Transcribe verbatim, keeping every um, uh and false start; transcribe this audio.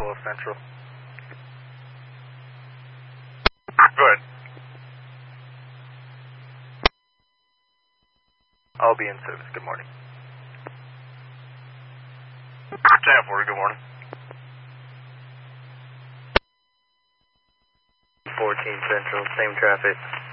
twelve Central. Go ahead. I'll be in service. Good morning. ten forty, good morning. fourteen Central, same traffic.